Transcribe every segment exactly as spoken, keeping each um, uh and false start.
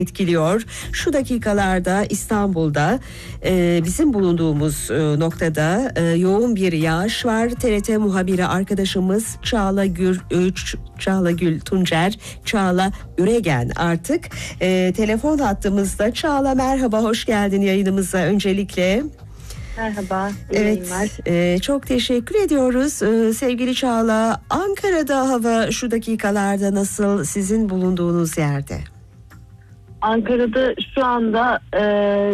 etkiliyor. Şu dakikalarda İstanbul'da e, bizim bulunduğumuz e, noktada e, yoğun bir yağış var. T R T muhabiri arkadaşımız Çağla Gül, e, Çağla Gül Tuncer, Çağla Üregen artık e, telefon hattımızda. Çağla merhaba, hoş geldin yayınımıza öncelikle. Merhaba. Evet, e, çok teşekkür ediyoruz e, sevgili Çağla. Ankara'da hava şu dakikalarda nasıl, sizin bulunduğunuz yerde? Ankara'da şu anda e,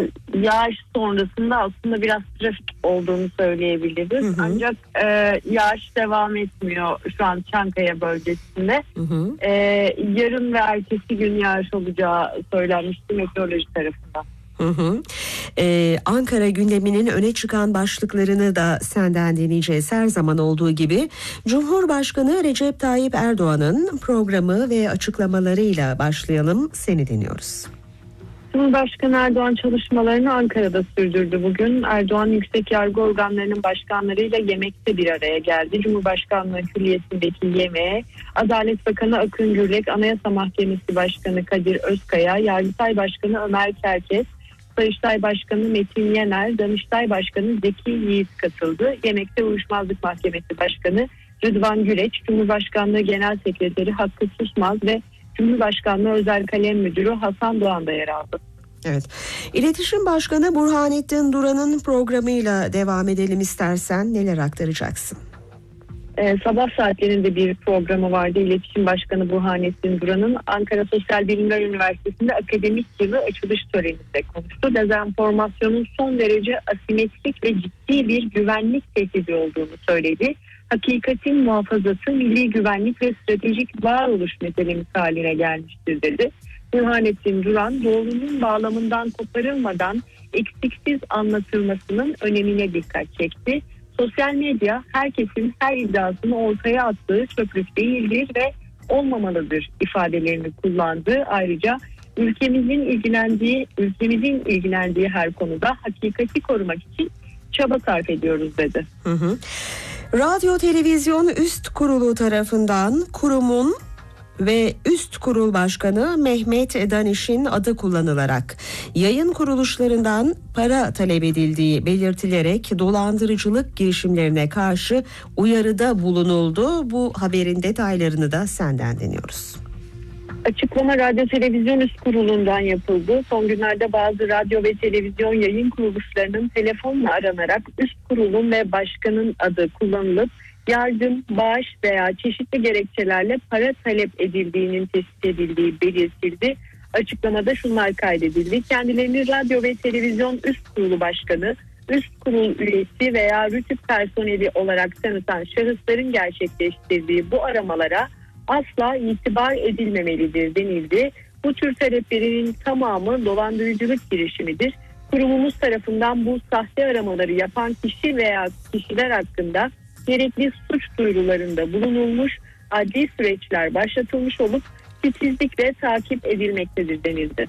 yağış sonrasında aslında biraz trafik olduğunu söyleyebiliriz. Hı hı. Ancak e, yağış devam etmiyor şu an Çankaya bölgesinde. Hı hı. E, yarın ve ertesi gün yağış olacağı söylenmişti meteoroloji tarafından. Hı hı. Ee, Ankara gündeminin öne çıkan başlıklarını da senden dinleyeceğiz her zaman olduğu gibi. Cumhurbaşkanı Recep Tayyip Erdoğan'ın programı ve açıklamalarıyla başlayalım. Seni dinliyoruz. Cumhurbaşkanı Erdoğan çalışmalarını Ankara'da sürdürdü bugün. Erdoğan yüksek yargı organlarının başkanlarıyla yemekte bir araya geldi. Cumhurbaşkanlığı Külliyesi'ndeki yemeğe Adalet Bakanı Akın Gürlek, Anayasa Mahkemesi Başkanı Kadir Özkaya, Yargıtay Başkanı Ömer Çerkes, Sayıştay Başkanı Metin Yener, Danıştay Başkanı Zeki Yiğit katıldı. Yemekte Uyuşmazlık Mahkemesi Başkanı Rıdvan Güleç, Cumhurbaşkanlığı Genel Sekreteri Hakkı Susmaz ve Cumhurbaşkanlığı Özel Kalem Müdürü Hasan Doğan da yer aldı. Evet. İletişim Başkanı Burhanettin Duran'ın programıyla devam edelim istersen. Neler aktaracaksın? Ee, sabah saatlerinde bir programı vardı. İletişim Başkanı Burhanettin Duran'ın Ankara Sosyal Bilimler Üniversitesi'nde akademik yılı açılış töreninde konuştu. Dezenformasyonun son derece asimetrik ve ciddi bir güvenlik tehdidi olduğunu söyledi. Hakikatin muhafazası milli güvenlik ve stratejik varoluş meselemiz haline gelmiştir dedi. Burhanettin Duran, doğrunun bağlamından koparılmadan eksiksiz anlatılmasının önemine dikkat çekti. Sosyal medya herkesin her iddiasını ortaya attığı çöplük değildir ve olmamalıdır ifadelerini kullandı. Ayrıca ülkemizin ilgilendiği, ülkemizin ilgilendiği her konuda hakikati korumak için çaba sarf ediyoruz dedi. Hı hı. Radyo Televizyon Üst Kurulu tarafından kurumun ve Üst Kurul Başkanı Mehmet Daniş'in adı kullanılarak yayın kuruluşlarından para talep edildiği belirtilerek dolandırıcılık girişimlerine karşı uyarıda bulunuldu. Bu haberin detaylarını da senden dinliyoruz. Açıklama Radyo Televizyon Üst Kurulu'ndan yapıldı. Son günlerde bazı radyo ve televizyon yayın kuruluşlarının telefonla aranarak üst kurulun ve başkanın adı kullanılıp yardım, bağış veya çeşitli gerekçelerle para talep edildiğinin tespit edildiği belirtildi. Açıklamada şunlar kaydedildi. Kendilerini radyo ve televizyon üst kurulu başkanı, üst kurul üyesi veya rütük personeli olarak tanıtan şahısların gerçekleştirdiği bu aramalara asla itibar edilmemelidir denildi. Bu tür taleplerinin tamamı dolandırıcılık girişimidir. Kurumumuz tarafından bu sahte aramaları yapan kişi veya kişiler hakkında gerekli suç duyurularında bulunulmuş, adli süreçler başlatılmış olup titizlikle takip edilmektedir denildi.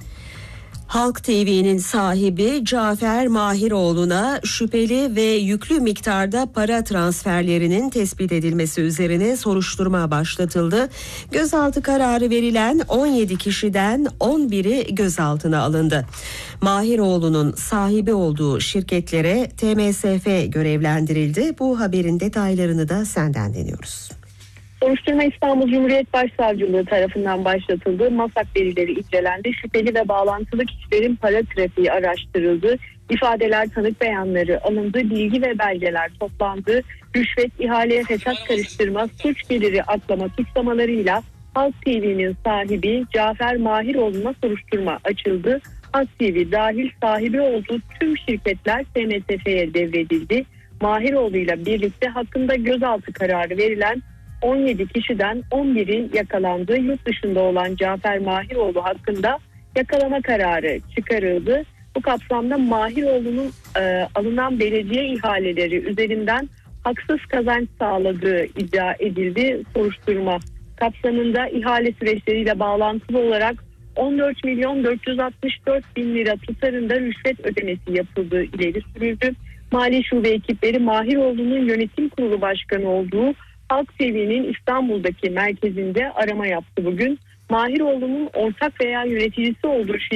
Halk T V'nin sahibi Cafer Mahiroğlu'na şüpheli ve yüklü miktarda para transferlerinin tespit edilmesi üzerine soruşturma başlatıldı. Gözaltı kararı verilen on yedi kişiden on biri gözaltına alındı. Mahiroğlu'nun sahibi olduğu şirketlere T M S F görevlendirildi. Bu haberin detaylarını da senden dinliyoruz. Soruşturma İstanbul Cumhuriyet Başsavcılığı tarafından başlatıldı. MASAK verileri incelendi. Şüpheli ve bağlantılı kişilerin para trafiği araştırıldı. İfadeler, tanık beyanları alındı. Bilgi ve belgeler toplandı. Rüşvet, ihale, fesat karıştırma, suç geliri aklama suçlamalarıyla Halk T V'nin sahibi Cafer Mahiroğlu'na soruşturma açıldı. Halk T V dahil sahibi olduğu tüm şirketler T M S F'ye devredildi. Mahiroğlu ile birlikte hakkında gözaltı kararı verilen on yedi kişiden on biri yakalandı. Yurt dışında olan Cafer Mahiroğlu hakkında yakalama kararı çıkarıldı. Bu kapsamda Mahiroğlu'nun e, alınan belediye ihaleleri üzerinden haksız kazanç sağladığı iddia edildi. Soruşturma kapsamında ihale süreçleriyle bağlantılı olarak on dört milyon dört yüz altmış dört bin lira tutarında rüşvet ödemesi yapıldığı ileri sürüldü. Mali Şube ekipleri Mahiroğlu'nun yönetim kurulu başkanı olduğu Halk T V'nin İstanbul'daki merkezinde arama yaptı bugün. Mahiroğlu'nun ortak veya yöneticisi olduğu